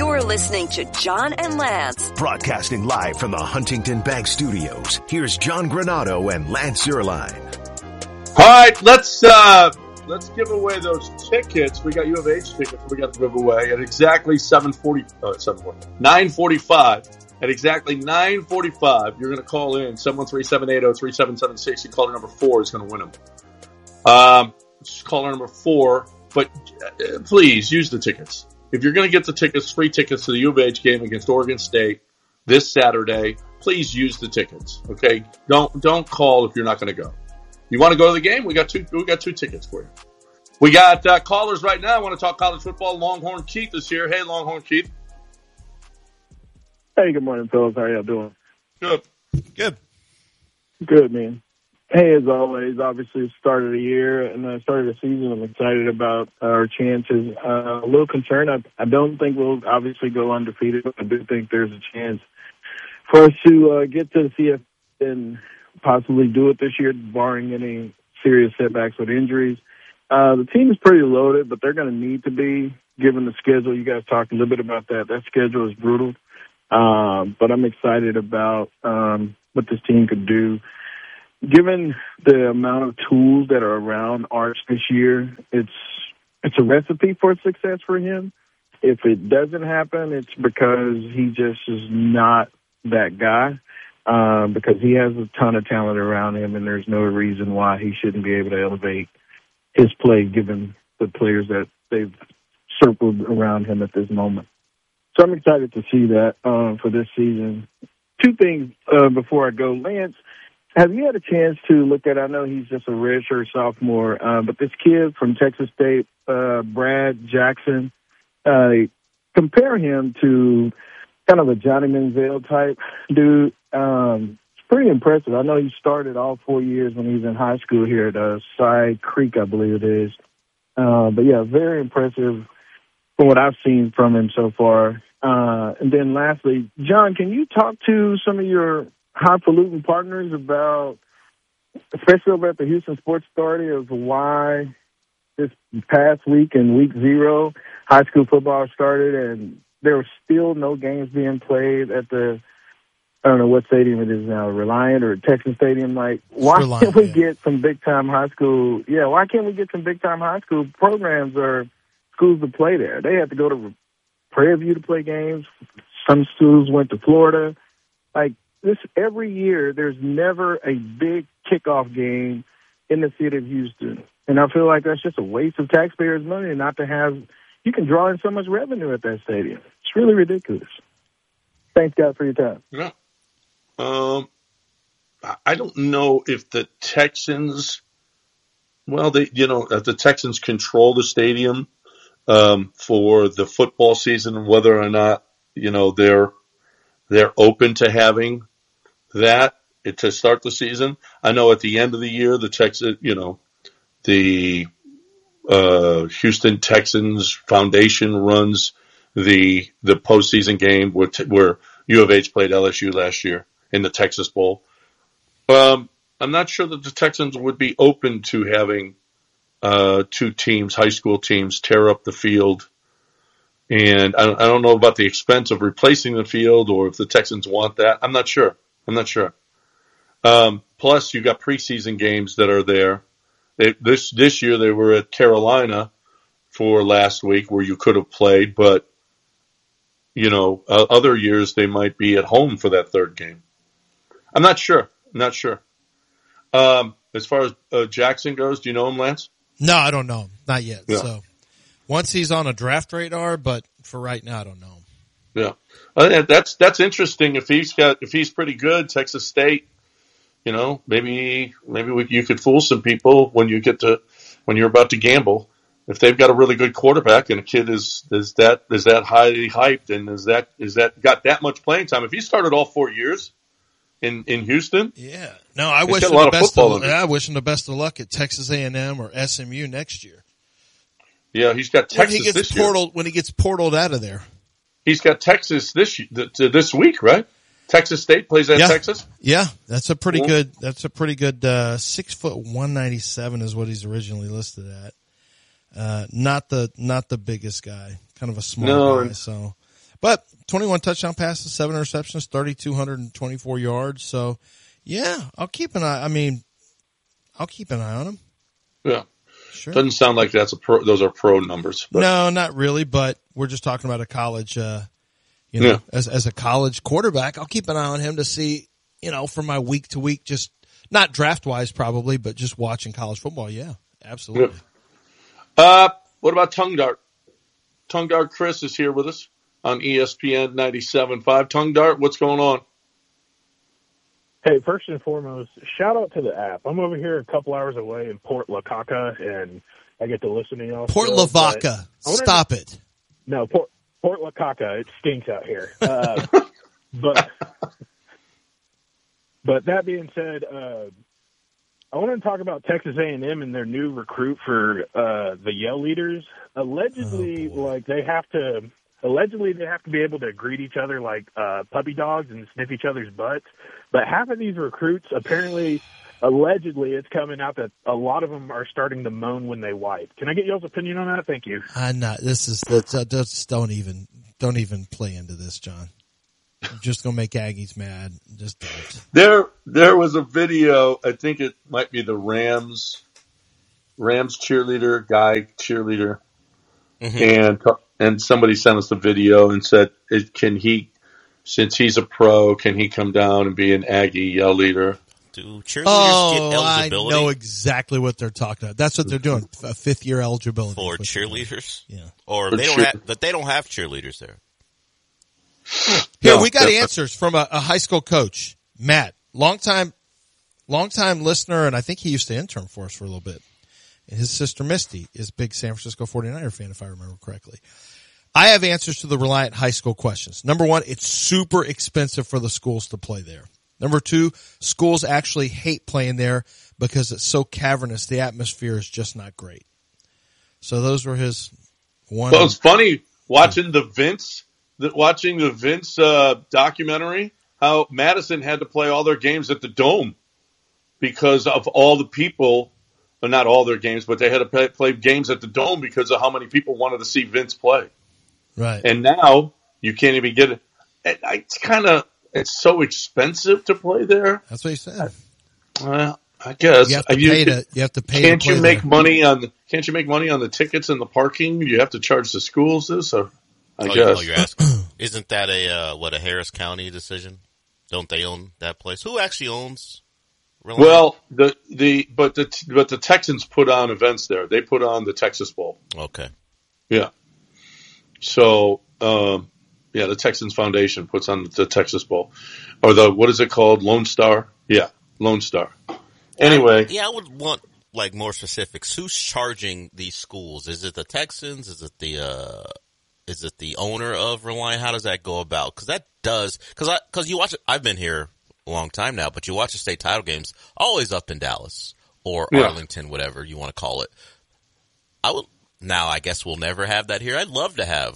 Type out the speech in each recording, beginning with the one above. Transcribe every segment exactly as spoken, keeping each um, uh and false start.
You're listening to John and Lance. Broadcasting live from the Huntington Bank Studios. Here's John Granato and Lance Zierlein. All right, let's uh, let's give away those tickets. We got U of H tickets we got to give away at exactly seven forty, uh, seven forty, nine forty-five. At exactly nine forty-five, you're going to call in seven one three, seven eight zero, three seven seven six. And caller number four is going to win them. Um, just caller number four, but uh, please use the tickets. If you're going to get the tickets, free tickets to the U of H game against Oregon State this Saturday, please use the tickets. Okay, don't don't call if you're not going to go. You want to go to the game? We got two. We got two tickets for you. We got uh, callers right now. I want to talk college football. Longhorn Keith is here. Hey, Longhorn Keith. Hey, good morning, fellas. How y'all doing? Good. Good. Good, man. Hey, as always, obviously it's start of the year and the start of the season. I'm excited about our chances. Uh, a little concerned. I, I don't think we'll obviously go undefeated. I do think there's a chance for us to uh, get to the C F and possibly do it this year, barring any serious setbacks with injuries. Uh, the team is pretty loaded, but they're going to need to be, given the schedule. You guys talked a little bit about that. That schedule is brutal. Um, but I'm excited about um, what this team could do. Given the amount of tools that are around Arch this year, it's it's a recipe for success for him. If it doesn't happen, it's because he just is not that guy, um, because he has a ton of talent around him, and there's no reason why he shouldn't be able to elevate his play given the players that they've circled around him at this moment. So I'm excited to see that um, for this season. Two things uh, before I go. Lance, have you had a chance to look at, I know he's just a redshirt sophomore, uh, but this kid from Texas State, uh, Brad Jackson, uh, compare him to kind of a Johnny Manziel type dude. Um, it's pretty impressive. I know he started all four years when he was in high school here at uh, Cy Creek, I believe it is. Uh, but, yeah, very impressive from what I've seen from him so far. Uh, and then lastly, John, can you talk to some of your highfalutin partners about, especially over at the Houston Sports Authority, of why this past week in week zero, high school football started and there were still no games being played at the, I don't know what stadium it is now, Reliant or Texas Stadium. Like, why Reliant, can't we yeah. get some big-time high school, yeah, why can't we get some big-time high school programs or schools to play there? They had to go to Prairie View to play games. Some schools went to Florida. Like, this every year, there's never a big kickoff game in the city of Houston. And I feel like that's just a waste of taxpayers' money not to have – you can draw in so much revenue at that stadium. It's really ridiculous. Thanks, guys, for your time. Yeah. Um, I don't know if the Texans – well, they you know, if the Texans control the stadium um, for the football season, whether or not, you know, they're they're open to having that to start the season. I know at the end of the year, the Texas, you know, the uh, Houston Texans Foundation runs the the postseason game where, where U of H played L S U last year in the Texas Bowl. Um, I'm not sure that the Texans would be open to having uh, two teams, high school teams, tear up the field. And I, I don't know about the expense of replacing the field or if the Texans want that. I'm not sure. I'm not sure. Um, plus, you got preseason games that are there. They, this this year they were at Carolina for last week where you could have played, but you know, uh, other years they might be at home for that third game. I'm not sure. I'm not sure. Um, as far as uh, Jackson goes, do you know him, Lance? No, I don't know him. Not yet. Yeah. So once he's on a draft radar, but for right now, I don't know him. Yeah, uh, that's that's interesting. If he's got if he's pretty good, Texas State, you know, maybe maybe we, you could fool some people when you get to when you're about to gamble. If they've got a really good quarterback and a kid is is that is that highly hyped and is that is that got that much playing time, if he started all four years in, in Houston, yeah, no, I he's wish got him a lot the of best. football Of, in him. I wish him the best of luck at Texas A and M or S M U next year. Yeah, he's got Texas when he gets this portaled, year. when he gets portaled out of there. He's got Texas this this week, right? Texas State plays at yeah. Texas. Yeah, that's a pretty Cool. good. That's a pretty good. Uh, six foot one ninety seven is what he's originally listed at. Uh, not the not the biggest guy, kind of a small No, guy. and- So, But twenty-one touchdown passes, seven interceptions, three thousand two hundred twenty-four yards. So, yeah, I'll keep an eye. I mean, I'll keep an eye on him. Yeah. Sure. Doesn't sound like that's a pro, those are pro numbers. But. No, not really, but we're just talking about a college, uh, you know, Yeah. as, as a college quarterback, I'll keep an eye on him to see, you know, for my week to week, just not draft wise probably, but just watching college football. Yeah, absolutely. Yeah. Uh, what about Tongue Dart? Tongue Dart Chris is here with us on E S P N ninety-seven point five. Tongue Dart, what's going on? Hey, first and foremost, shout out to the app. I'm over here a couple hours away in Port Lavaca, and I get to listen to y'all. Port still, Lavaca. Stop to, it. No, Port Port Lavaca. It stinks out here. Uh, but but that being said, uh, I want to talk about Texas A and M and their new recruit for uh, the Yell Leaders. Allegedly, Oh, like they have to. Allegedly, they have to be able to greet each other like uh, puppy dogs and sniff each other's butts. But half of these recruits, apparently, allegedly, it's coming out that a lot of them are starting to moan when they wipe. Can I get y'all's opinion on that? Thank you. I'm not. This is. Uh, just don't even. Don't even play into this, John. You're just gonna make Aggies mad. Just don't. There, there was a video. I think it might be the Rams, Rams cheerleader guy cheerleader, Mm-hmm. and and somebody sent us a video and said, it, "Can he, since he's a pro, can he come down and be an Aggie yell leader?" Do cheerleaders Oh, get I eligibility know exactly what they're talking about. That's what they're doing. A fifth year eligibility for That's what they're doing. cheerleaders? Yeah. Or For they don't cheer- have, but they don't have cheerleaders there. Here, No, we got that's- answers from a, a high school coach, Matt, long time, long time listener, and I think he used to intern for us for a little bit. And his sister Misty is a big San Francisco forty-niner fan, if I remember correctly. I have answers to the Reliant high school questions. Number one, it's super expensive for the schools to play there. Number two, schools actually hate playing there because it's so cavernous. The atmosphere is just not great. So those were his one. Well, it's funny watching the Vince, the, watching the Vince uh, documentary. How Madison had to play all their games at the Dome because of all the people. Well, not all their games, but they had to play, play games at the Dome because of how many people wanted to see Vince play. Right. And now you can't even get it. it it's kind of it's so expensive to play there. That's what he said. Well, I guess You have to You- pay to, you have to pay Can't to play you make there. money on the? Can't you make money on the tickets and the parking? You have to charge the schools this, or I oh, guess. oh, you're asking. Isn't that a, uh, what, a Harris County decision? Don't they own that place? Who actually owns Reliant? Well, the the but the but the Texans put on events there. They put on the Texas Bowl. Okay. Yeah. So, um, yeah, the Texans Foundation puts on the Texas Bowl, or the what is it called? Lone Star. Yeah, Lone Star. Anyway, Yeah, I would want, like, more specifics. Who's charging these schools? Is it the Texans? Is it the, uh, is it the owner of Reliant? How does that go about? Cause that does, cause I, cause you watch it, I've been here a long time now, but you watch the state title games, always up in Dallas or Yeah. Arlington, whatever you want to call it. I would, now I guess we'll never have that here. I'd love to have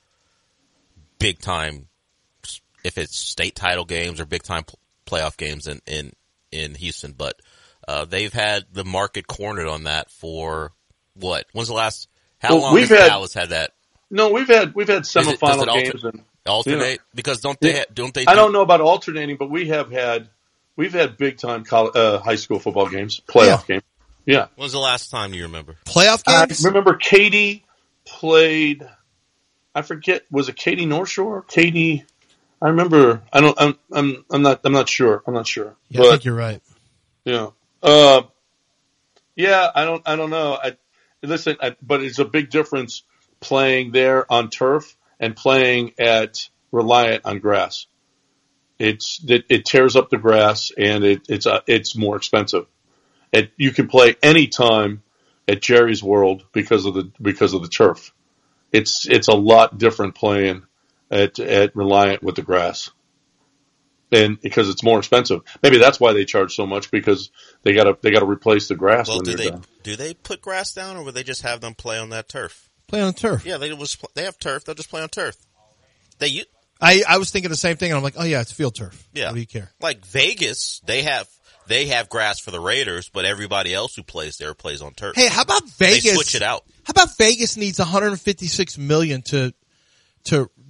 big time, if it's state title games or big time playoff games in, in, in Houston, but, uh, they've had the market cornered on that for what? When's the last, how Well, long we've has had- Dallas had that? no, we've had we've had it- does semifinal it alter- games, and Alternate? Yeah. Because don't they, Yeah. ha- don't they, I do- don't know about alternating, but we have had we've had big time college, uh, high school football games, playoff games. Yeah, When's the last time you remember? Playoff I games? remember Katie played. I forget. Was it Katie North Shore? Katie. I remember. I don't. I'm. I'm. I'm not. I'm not sure. I'm not sure. Yeah, I but think you're right. yeah. Uh, yeah. I don't. I don't know. I listen. I, but it's a big difference playing there on turf and playing at Reliant on grass. It's it, it tears up the grass and it, it's uh, it's more expensive. It, you can play any time at Jerry's World because of the because of the turf. It's it's a lot different playing at at Reliant with the grass, and because it's more expensive. Maybe that's why they charge so much, because they got to they got to replace the grass Well, when do they're they done. do they put grass down, or would they just have them play on that turf? Play on turf. Yeah, they was they have turf. They'll just play on turf. They u- I, I was thinking the same thing, and I'm like, oh yeah, it's field turf. yeah. What do you care? Like Vegas, they have they have grass for the Raiders, but everybody else who plays there plays on turf. Hey, how about they Vegas? switch it out. How about Vegas needs one hundred fifty-six million to to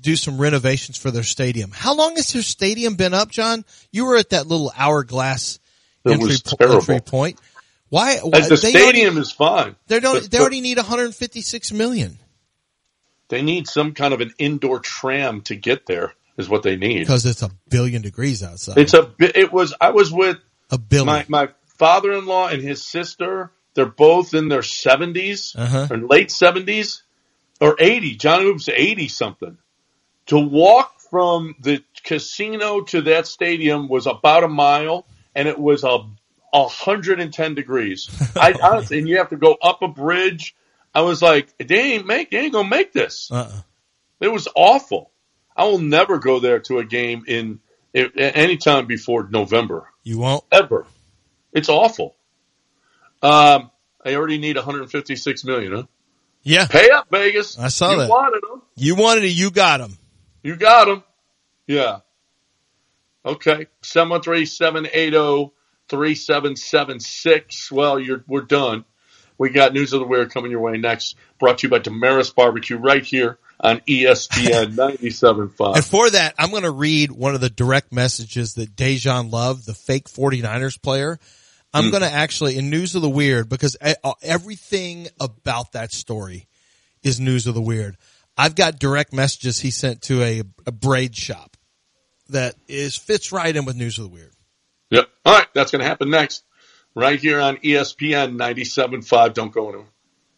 do some renovations for their stadium. How long has their stadium been up, John? You were at that little hourglass It entry, was po- terrible. entry point. Why? why Like the they stadium already, is fine. They don't. but- They but already need one hundred fifty-six million They need some kind of an indoor tram to get there. Is what they need. because it's a billion degrees outside. It's a. bi- It was. I was with a billion. my my father-in-law and his sister. They're both in their seventies Uh-huh. or late seventies or eighty. Johnny Hoop's eighty something. To walk from the casino to that stadium was about a mile, and it was a a hundred and ten degrees. I honestly, and you have to go up a bridge. I was like, they ain't make. They ain't gonna make this. Uh-uh. It was awful. I will never go there to a game in, in any time before November. You won't. Ever. It's awful. Um, I already need one hundred fifty-six million dollars, huh? Yeah, Pay up, Vegas. I saw you that. You wanted them. you wanted it. You got them. You got them. Yeah. Okay. seven one three, seven eight zero, three seven seven six. Well, you're, we're done. We got News of the Weird coming your way next. Brought to you by Damaris Barbecue right here on E S P N ninety-seven point five. And for that, I'm going to read one of the direct messages that Dejan Love, the fake 49ers player, I'm Mm. going to actually, in News of the Weird, because everything about that story is News of the Weird. I've got direct messages he sent to a, a braid shop that is fits right in with News of the Weird. Yep. All right. That's going to happen next. Right here on E S P N ninety-seven point five. Don't go anywhere.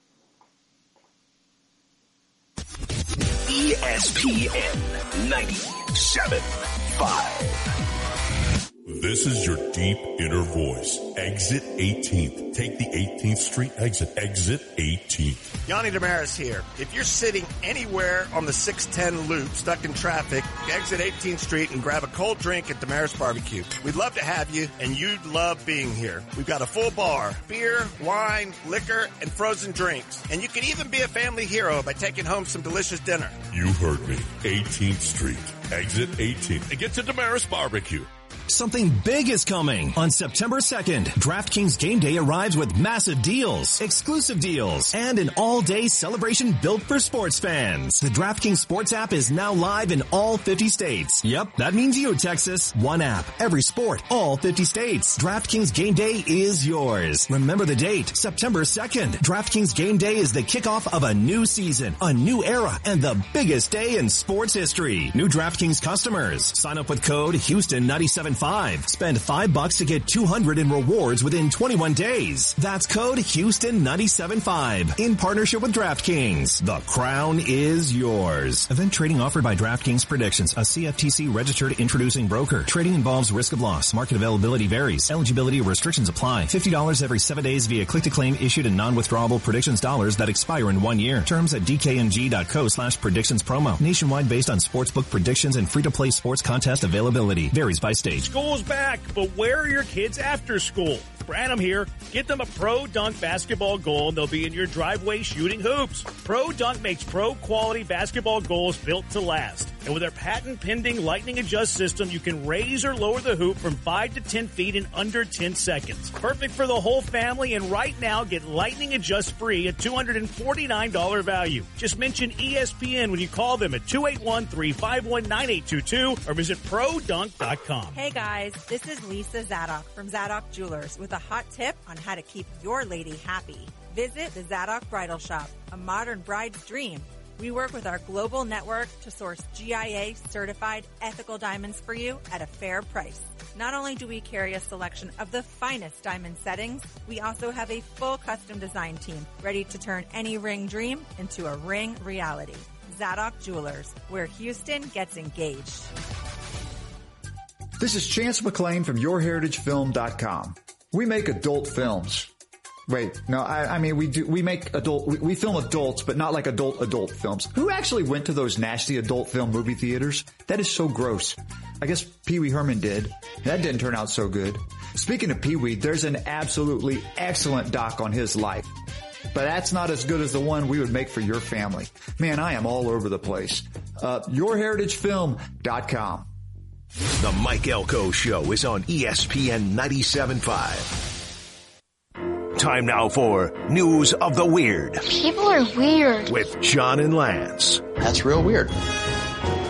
E S P N ninety-seven point five. This is your deep inner voice. Exit eighteenth. Take the eighteenth Street exit. Exit eighteenth. Yanni Damaris here. If you're sitting anywhere on the six ten loop, stuck in traffic, exit eighteenth Street and grab a cold drink at Damaris Barbecue. We'd love to have you, and you'd love being here. We've got a full bar, beer, wine, liquor, and frozen drinks. And you can even be a family hero by taking home some delicious dinner. You heard me. eighteenth Street. Exit eighteenth. And get to Damaris Barbecue. Something big is coming. On September second, DraftKings Game Day arrives with massive deals, exclusive deals, and an all-day celebration built for sports fans. The DraftKings Sports app is now live in all fifty states. Yep, that means you, Texas. One app, every sport, all fifty states. DraftKings Game Day is yours. Remember the date, September second. DraftKings Game Day is the kickoff of a new season, a new era, and the biggest day in sports history. New DraftKings customers, sign up with code Houston ninety-seven five. Spend five bucks to get two hundred in rewards within twenty-one days. That's code Houston ninety-seven five. In partnership with DraftKings. The crown is yours. Event trading offered by DraftKings Predictions, a C F T C registered introducing broker. Trading involves risk of loss. Market availability varies. Eligibility restrictions apply. fifty dollars every seven days via click-to-claim issued in non-withdrawable predictions dollars that expire in one year. Terms at d k n g dot co slash predictions promo. Nationwide based on sportsbook predictions and free-to-play sports contest availability. Varies by state. School's back, but where are your kids after school? Branham here. Get them a Pro Dunk basketball goal and they'll be in your driveway shooting hoops. Pro Dunk makes pro quality basketball goals built to last. And with their patent pending lightning adjust system, you can raise or lower the hoop from five to ten feet in under ten seconds. Perfect for the whole family, and right now get lightning adjust free at two hundred forty-nine dollars value. Just mention E S P N when you call them at two eight one, three five one, nine eight two two or visit pro dunk dot com. Hey guys, this is Lisa Zadok from Zadok Jewelers with a hot tip on how to keep your lady happy. Visit the Zadok Bridal Shop, a modern bride's dream. We work with our global network to source G I A certified ethical diamonds for you at a fair price. Not only do we carry a selection of the finest diamond settings, we also have a full custom design team ready to turn any ring dream into a ring reality. Zadok Jewelers, where Houston gets engaged. This is Chance McClain from your heritage film dot com. We make adult films. Wait, no, I, I mean, we do, we make adult, we, we film adults, but not like adult adult films. Who actually went to those nasty adult film movie theaters? That is so gross. I guess Pee Wee Herman did. That didn't turn out so good. Speaking of Pee Wee, there's an absolutely excellent doc on his life. But that's not as good as the one we would make for your family. Man, I am all over the place. Uh, your heritage film dot com. The Mike Elko Show is on E S P N ninety-seven point five. Time now for News of the Weird. People are weird. With John and Lance. That's real weird.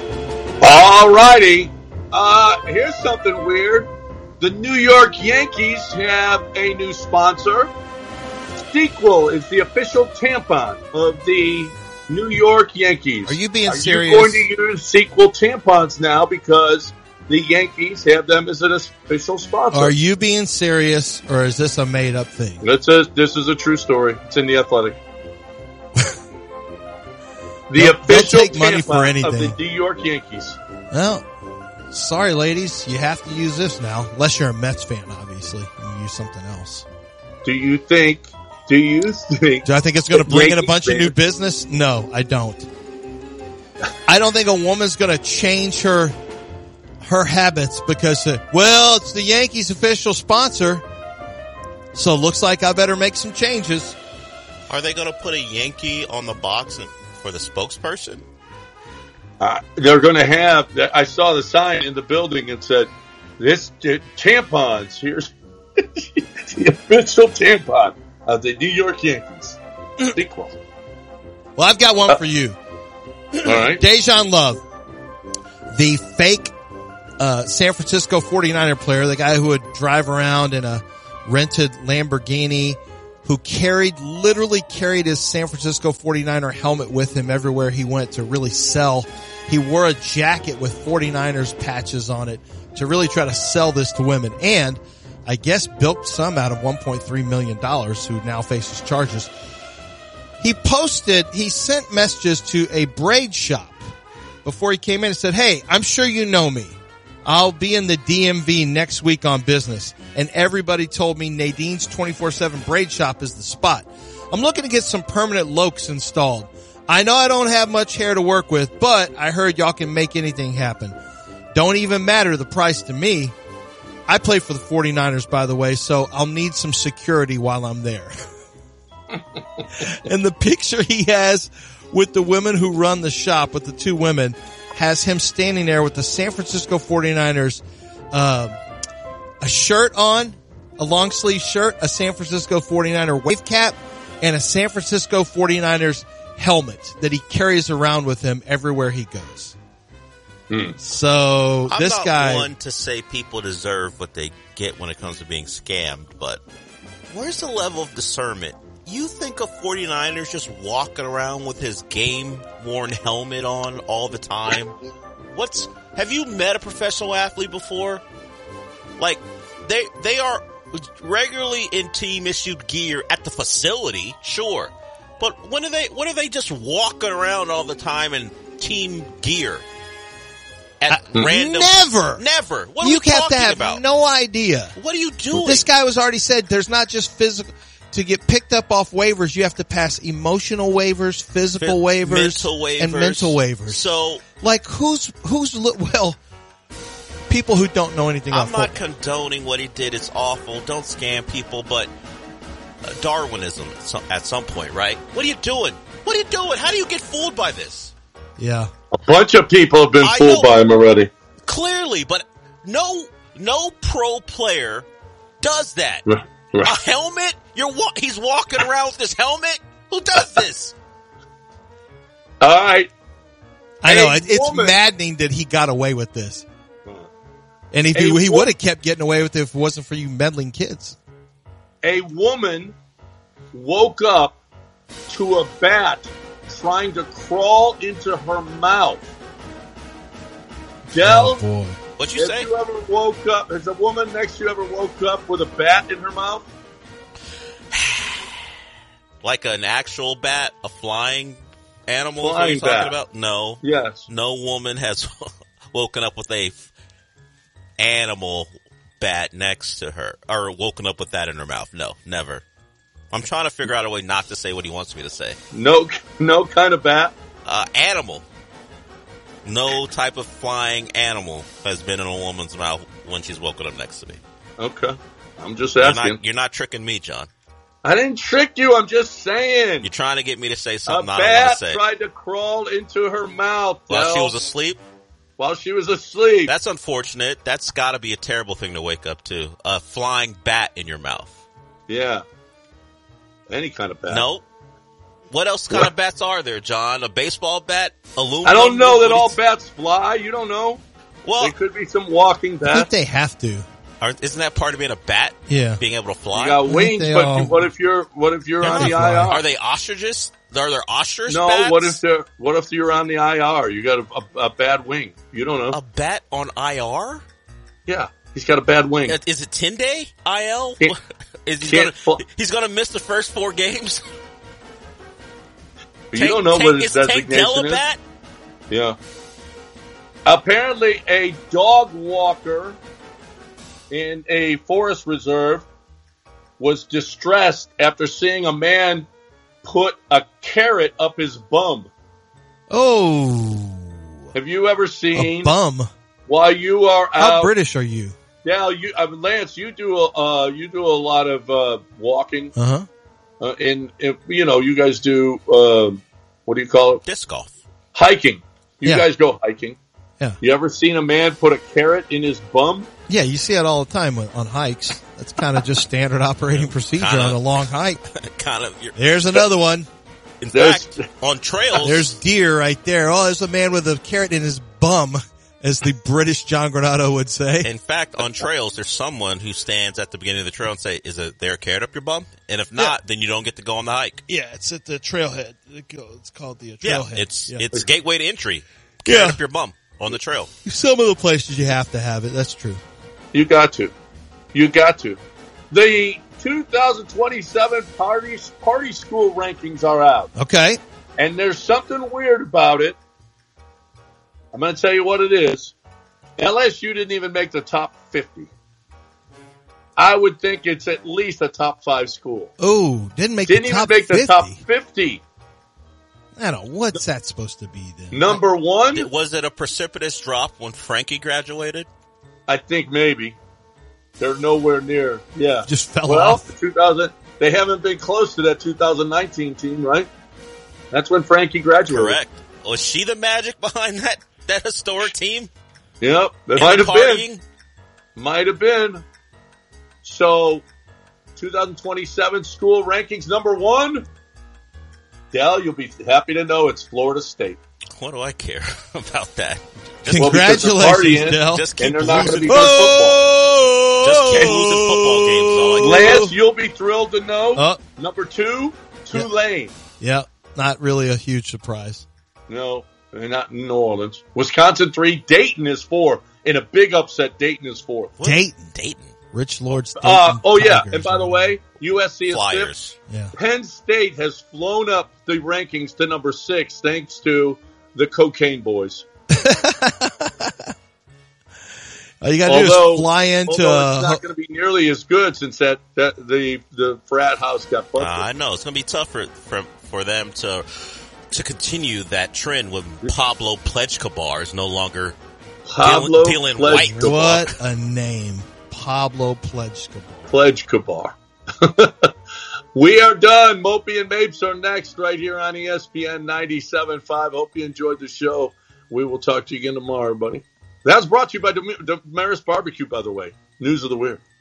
All righty. Uh, here's something weird. The New York Yankees have a new sponsor. Sequel is the official tampon of the New York Yankees. Are you being Are serious? Are you going to use Sequel tampons now because the Yankees have them as an official sponsor? Are you being serious, or is this a made-up thing? That's a, this is a true story. It's in the Athletic. The They'll- they'll official take money for tampon anything. of the New York Yankees. Well, sorry, ladies. You have to use this now. Unless you're a Mets fan, obviously. You can use something else. Do you think, do you think... Do I think it's going to bring in a Yankees bunch of new fans- business? No, I don't. I don't think a woman's going to change her her habits because, uh, well, it's the Yankees' official sponsor, so it looks like I better make some changes. Are they going to put a Yankee on the box and, for the spokesperson? Uh, they're going to have, I saw the sign in the building and said, this uh, tampons, here's the official tampon of the New York Yankees. Sequel. Well, I've got one Uh, for you. All right. Dejan Love, the fake uh, San Francisco forty-niner player, the guy who would drive around in a rented Lamborghini, who carried, literally carried his San Francisco forty-niner helmet with him everywhere he went to really sell. He wore a jacket with forty-niners patches on it to really try to sell this to women. And I guess bilked some out of one point three million dollars, who now faces charges. He posted, he sent messages to a braid shop before he came in and said, hey, I'm sure you know me. I'll be in the D M V next week on business. And everybody told me Nadine's twenty-four seven braid shop is the spot. I'm looking to get some permanent lokes installed. I know I don't have much hair to work with, but I heard y'all can make anything happen. Don't even matter the price to me. I play for the forty-niners, by the way, so I'll need some security while I'm there. And the picture he has with the women who run the shop, with the two women, has him standing there with the San Francisco forty-niners, uh, a shirt on, a long sleeve shirt, a San Francisco forty-niner wave cap, and a San Francisco forty-niners helmet that he carries around with him everywhere he goes. Hmm. So I'm this not guy, one to say people deserve what they get when it comes to being scammed, but where's the level of discernment? You think a forty-niners just walking around with his game-worn helmet on all the time? What's, have you met a professional athlete before? Like, they, they are regularly in team-issued gear at the facility, sure. But when are they, when are they just walking around all the time in team gear? At I, random, never, never. What are you we have talking to have about? no idea. What are you doing? This guy was already said there's not just physical. To get picked up off waivers, you have to pass emotional waivers, physical F- waivers, mental waivers, and mental waivers. So, like, who's who's well, people who don't know anything I'm about not football. condoning what he did. It's awful. Don't scam people, but uh, Darwinism at some, at some point, right? What are you doing? What are you doing? How do you get fooled by this? Yeah, a bunch of people have been I fooled know, by him already. Clearly, but no, no pro player does that. Right. A helmet? You're wa- he's walking around with this helmet? Who does this? All right. I know A it, it's woman- maddening that he got away with this, and if A he, he wo- would have kept getting away with it if it wasn't for you meddling kids. A woman woke up to a bat trying to crawl into her mouth. Del, Oh boy! What'd you have say? you ever woke up? Has a woman next to you ever woke up with a bat in her mouth? Like an actual bat, a flying animal? is what Flying you're talking bat. about? No. Yes. No woman has woken up with a f- animal bat next to her, or woken up with that in her mouth. No, never. I'm trying to figure out a way not to say what he wants me to say. No, no kind of bat. Uh, animal. No type of flying animal has been in a woman's mouth when she's woken up next to me. Okay. I'm just You're asking. not, you're not tricking me, John. I didn't trick you. I'm just saying. You're trying to get me to say A something I don't want bat to say. tried to crawl into her mouth While she Del. was asleep? While she was asleep. That's unfortunate. That's got to be a terrible thing to wake up to. A flying bat in your mouth. Yeah. Any kind of bat. No. what else kind of bats are there, John? A baseball bat? Aluminum? I don't know that all bats fly. You don't know. Well, there could be some walking I bats. think they have to. Aren't, isn't that part of being a bat? Yeah. Being able to fly? You got wings, they but all- you, what if you're what if you're They're on not the I R? Are they ostriches? Are there ostrich No, bats? what if they're what if you're on the I R? You got a, a, a bad wing. You don't know. A bat on I R? Yeah, he's got a bad wing. Is it ten day I L? Can't- Is he can't gonna, fl- he's going to miss the first four games? You Tank- don't know Tank- what his is Tank designation Dell a is. bat? Yeah. Apparently, a dog walker in a forest reserve was distressed after seeing a man put a carrot up his bum. Oh, Have you ever a seen bum. while you are How out? British are you? Now, you, uh, Lance, you do a uh, you do a lot of uh, walking, Uh huh. uh, and, and you know you guys do um, what do you call it? Disc golf. Hiking. You Yeah. guys go hiking. Yeah. You ever seen a man put a carrot in his bum? Yeah, you see it all the time on on hikes. That's kind of just standard operating procedure Kinda. on a long hike. kind of. You're, There's another one. in There's- fact, on trails, There's deer right there. Oh, there's a man with a carrot in his bum, as the British John Granado would say. in fact, on trails, there's someone who stands at the beginning of the trail and say, "Is it there a carrot up your bum?" And if not, then you don't get to go on the hike. Yeah, it's at the trailhead. It's called the Yeah, trailhead. it's Yeah. it's gateway to entry. Carrot Yeah. up your bum on the trail. Some of the places you have to have it. That's true. You got to. You got to. The two thousand twenty-seven party party school rankings are out, Okay. and there's something weird about it. I'm going to tell you what it is. L S U didn't even make the top fifty. I would think it's at least a top five school. Oh, didn't make Didn't the even top make the fifty. top fifty. I don't know. What's that supposed to be then? Number one, It- Was it a precipitous drop when Frankie graduated? I think maybe. They're nowhere near. Yeah. Just fell well, off. the two thousand, they haven't been close to that two thousand nineteen team, right? That's when Frankie graduated. Correct. Was she the magic behind that, that historic team? Yep. It And might the have been. partying? Might have been. So, two thousand twenty-seven school rankings number one. Dell, you'll be happy to know it's Florida State. What do I care about that? Well, because they're Congratulations, partying, Dell. Just keep and they're not going to losing. be playing football. Oh! Just keep losing football games. All I care. Lance, you'll be thrilled to know. Oh. Number two, Tulane. Yeah, not really a huge surprise. No, they're not in New Orleans. Wisconsin three, Dayton is four. In a big upset, Dayton is four. What? Dayton. Dayton. Rich Lord's Dayton Uh, oh, yeah. Tigers. And by the way, U S C is fifth. Flyers. Yeah. Penn State has flown up the rankings to number six thanks to the Cocaine Boys. All you got to do Although, is fly into. although it's Uh, not going to be nearly as good since that, that the the frat house got Uh, busted. I know it's going to be tough for, for for them to to continue that trend when Pablo Plejkabar is no longer Pablo dealing, dealing white. Plejkabar. what a name, Pablo Plejkabar. Pledge Kabar. We are done. Mopey and Mapes are next right here on E S P N ninety-seven point five. Hope you enjoyed the show. We will talk to you again tomorrow, buddy. That was brought to you by Dem- Damaris Barbecue, by the way. News of the Weird.